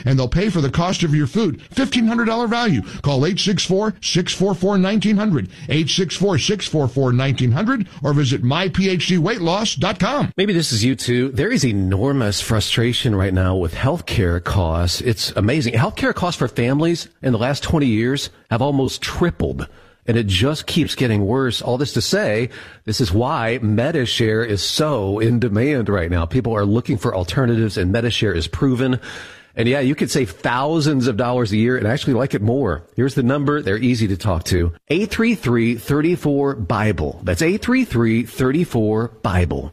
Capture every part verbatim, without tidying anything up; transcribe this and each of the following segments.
and they'll pay for the cost of your food. fifteen hundred dollars value. Call eight six four, six four four, one nine zero zero, eight six four, six four four, one nine zero zero, or visit my p h d weight loss dot com. Maybe this is you too. There is enormous frustration right now with healthcare costs. It's amazing. Healthcare costs for families in the last twenty years have almost tripled. And it just keeps getting worse. All this to say, this is why MediShare is so in demand right now. People are looking for alternatives, and MediShare is proven. And yeah, you could save thousands of dollars a year and actually like it more. Here's the number. They're easy to talk to. eight three three, three four, BIBLE. That's eight three three, three four, BIBLE.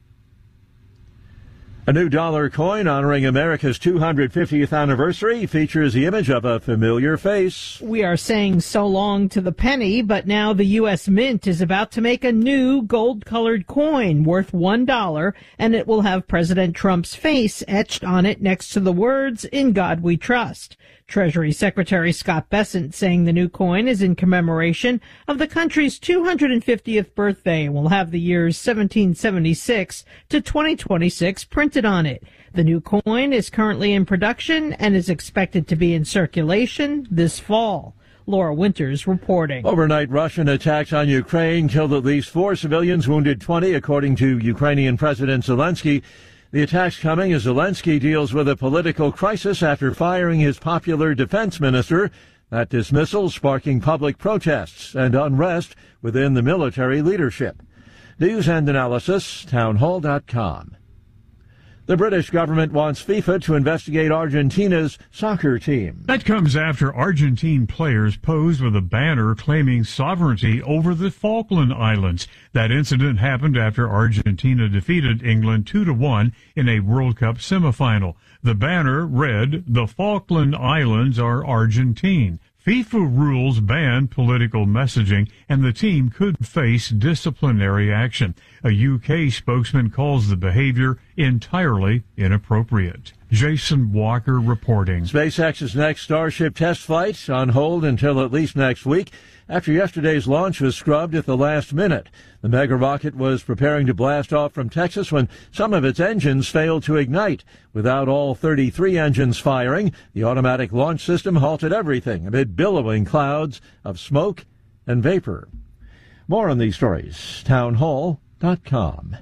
A new dollar coin honoring America's two hundred fiftieth anniversary features the image of a familiar face. We are saying so long to the penny, but now the U S Mint is about to make a new gold-colored coin worth one dollar, and it will have President Trump's face etched on it next to the words, "In God We Trust." Treasury Secretary Scott Bessent saying the new coin is in commemoration of the country's two hundred fiftieth birthday and will have the years seventeen seventy-six to twenty twenty-six printed on it. The new coin is currently in production and is expected to be in circulation this fall. Laura Winters reporting. Overnight Russian attacks on Ukraine killed at least four civilians, wounded twenty, according to Ukrainian President Zelensky. The attacks coming as Zelensky deals with a political crisis after firing his popular defense minister. That dismissal sparking public protests and unrest within the military leadership. News and analysis, townhall dot com. The British government wants FIFA to investigate Argentina's soccer team. That comes after Argentine players posed with a banner claiming sovereignty over the Falkland Islands. That incident happened after Argentina defeated England two to one in a World Cup semifinal. The banner read, "The Falkland Islands are Argentine." FIFA rules ban political messaging, and the team could face disciplinary action. A U K spokesman calls the behavior entirely inappropriate. Jason Walker reporting. SpaceX's next Starship test flight on hold until at least next week, after yesterday's launch was scrubbed at the last minute. The mega rocket was preparing to blast off from Texas when some of its engines failed to ignite. Without all thirty-three engines firing, the automatic launch system halted everything amid billowing clouds of smoke and vapor. More on these stories, townhall dot com.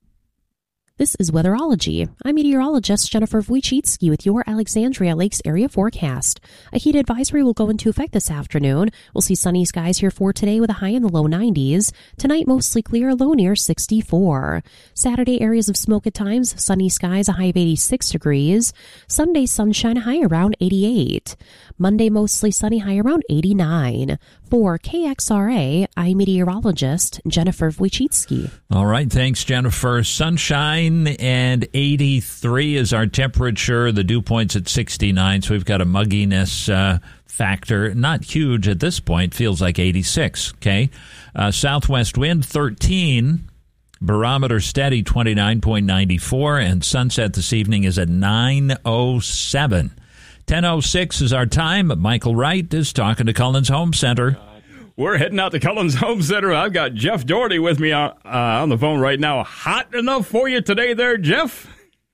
This is Weatherology. I'm meteorologist Jennifer Wojcicki with your Alexandria Lakes area forecast. A heat advisory will go into effect this afternoon. We'll see sunny skies here for today with a high in the low nineties. Tonight, mostly clear, low near sixty-four. Saturday, areas of smoke at times, sunny skies, a high of eighty-six degrees. Sunday, sunshine, high around eighty-eight. Monday, mostly sunny, high around eighty-nine. For K X R A, I'm meteorologist Jennifer Wojcicki. All right, thanks, Jennifer. Sunshine and eighty-three is our temperature. The dew point's at sixty-nine, so we've got a mugginess uh, factor. Not huge at this point. Feels like eighty-six, okay? Uh, southwest wind, thirteen. Barometer steady, twenty-nine point nine four. And sunset this evening is at nine oh seven. ten oh six is our time. Michael Wright is talking to Cullen's Home Center. We're heading out to Cullen's Home Center. I've got Jeff Doherty with me on, uh, on the phone right now. Hot enough for you today there, Jeff?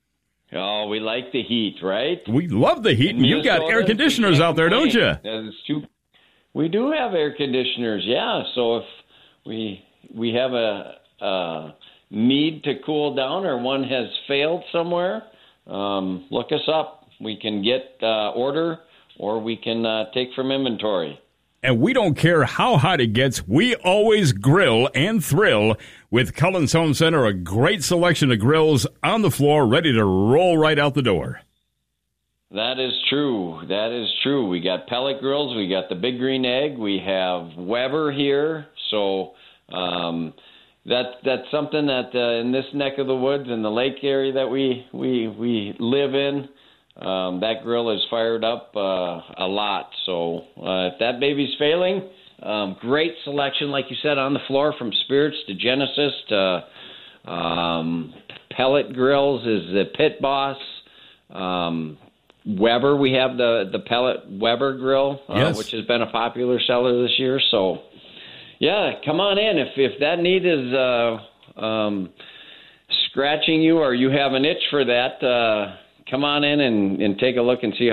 Oh, we like the heat, right? We love the heat. You got air conditioners out there, don't you? Too, we do have air conditioners, yeah. So if we we have a, a need to cool down or one has failed somewhere, um, look us up. We can get uh, order or we can uh, take from inventory. And we don't care how hot it gets. We always grill and thrill with Cullen's Home Center, a great selection of grills on the floor, ready to roll right out the door. That is true. That is true. We got pellet grills. We got the Big Green Egg. We have Weber here. So um, that that's something that uh, in this neck of the woods, in the lake area that we, we, we live in, Um, that grill is fired up uh, a lot. So uh, if that baby's failing, um, great selection, like you said, on the floor from Spirits to Genesis to um, pellet grills is the Pit Boss. Um, Weber, we have the, the pellet Weber grill, uh, yes. which has been a popular seller this year. So, yeah, come on in. If, if that need is uh, um, scratching you or you have an itch for that, uh, come on in and, and take a look and see how